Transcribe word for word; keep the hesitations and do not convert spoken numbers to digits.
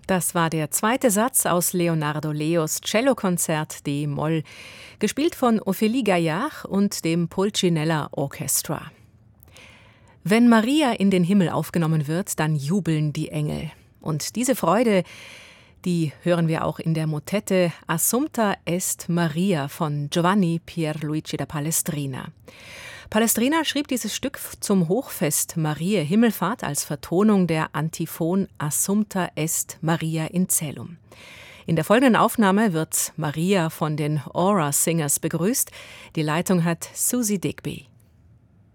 Das war der zweite Satz aus Leonardo Leos Cellokonzert D-Moll, gespielt von Ophélie Gaillard und dem Pulcinella Orchestra. Wenn Maria in den Himmel aufgenommen wird, dann jubeln die Engel. Und diese Freude, die hören wir auch in der Motette Assumpta est Maria von Giovanni Pierluigi da Palestrina. Palestrina schrieb dieses Stück zum Hochfest Mariä Himmelfahrt als Vertonung der Antiphon Assumpta est Maria in Caelum. In der folgenden Aufnahme wird Maria von den Aura Singers begrüßt. Die Leitung hat Susie Digby.